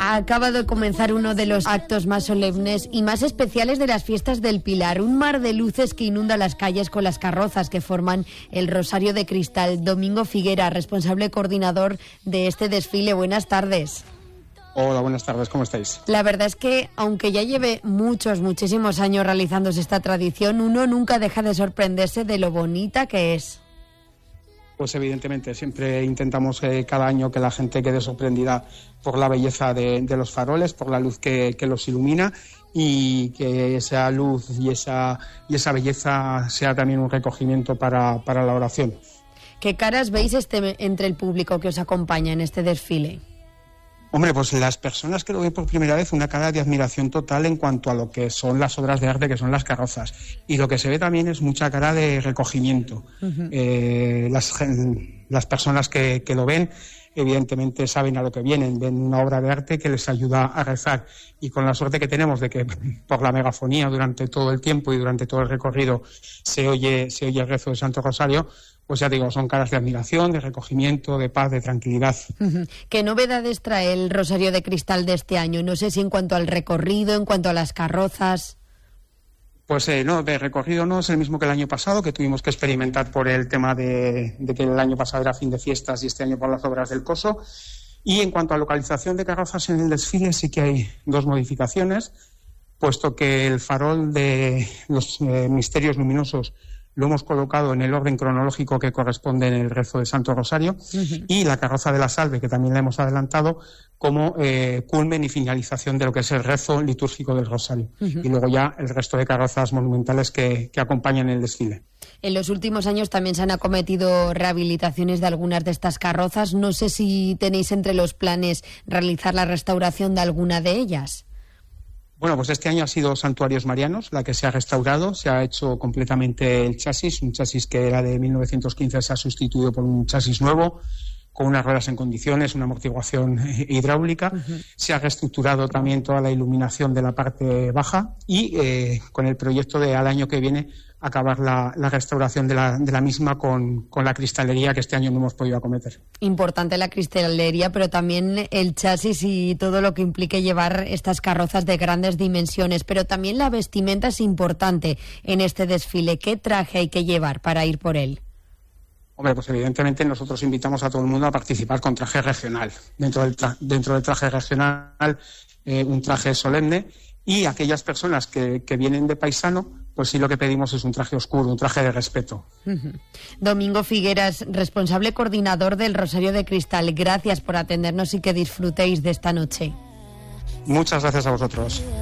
Acaba de comenzar uno de los actos más solemnes y más especiales de las fiestas del Pilar, un mar de luces que inunda las calles con las carrozas que forman el Rosario de Cristal. Domingo Figuera, responsable coordinador de este desfile, buenas tardes. Hola, buenas tardes, ¿cómo estáis? La verdad es que, aunque ya lleve muchísimos años realizándose esta tradición, uno nunca deja de sorprenderse de lo bonita que es. Pues evidentemente, siempre intentamos cada año que la gente quede sorprendida por la belleza de los faroles, por la luz que los ilumina y que esa luz y esa belleza sea también un recogimiento para la oración. ¿Qué caras veis entre el público que os acompaña en este desfile? Hombre, pues las personas que lo ven por primera vez, una cara de admiración total en cuanto a lo que son las obras de arte, que son las carrozas. Y lo que se ve también es mucha cara de recogimiento. Uh-huh. Las personas que lo ven, evidentemente saben a lo que vienen, ven una obra de arte que les ayuda a rezar. Y con la suerte que tenemos de que por la megafonía durante todo el tiempo y durante todo el recorrido se oye el rezo del Santo Rosario, pues ya digo, son caras de admiración, de recogimiento, de paz, de tranquilidad. Uh-huh. ¿Qué novedades trae el Rosario de Cristal de este año? No sé si en cuanto al recorrido, en cuanto a las carrozas. Pues no, de recorrido no es el mismo que el año pasado, que tuvimos que experimentar por el tema de que el año pasado era fin de fiestas y este año por las obras del Coso. Y en cuanto a localización de carrozas en el desfile, sí que hay dos modificaciones, puesto que el farol de los misterios luminosos lo hemos colocado en el orden cronológico que corresponde en el rezo del Santo Rosario. Uh-huh. Y la carroza de la Salve, que también la hemos adelantado como culmen y finalización de lo que es el rezo litúrgico del Rosario. Uh-huh. Y luego ya el resto de carrozas monumentales que acompañan el desfile. En los últimos años también se han acometido rehabilitaciones de algunas de estas carrozas. No sé si tenéis entre los planes realizar la restauración de alguna de ellas. Bueno, pues este año ha sido Santuarios Marianos, la que se ha restaurado, se ha hecho completamente el chasis, un chasis que era de 1915, se ha sustituido por un chasis nuevo, con unas ruedas en condiciones, una amortiguación hidráulica. Uh-huh. Se ha reestructurado también toda la iluminación de la parte baja y con el proyecto de al año que viene acabar la restauración de la misma con la cristalería que este año no hemos podido acometer. Importante la cristalería, pero también el chasis y todo lo que implique llevar estas carrozas de grandes dimensiones, pero también la vestimenta es importante en este desfile. ¿Qué traje hay que llevar para ir por él? Hombre, pues evidentemente nosotros invitamos a todo el mundo a participar con traje regional. Dentro del traje regional, un traje solemne, y aquellas personas que vienen de paisano, pues sí lo que pedimos es un traje oscuro, un traje de respeto. Uh-huh. Domingo Figueras, responsable coordinador del Rosario de Cristal, gracias por atendernos y que disfrutéis de esta noche. Muchas gracias a vosotros.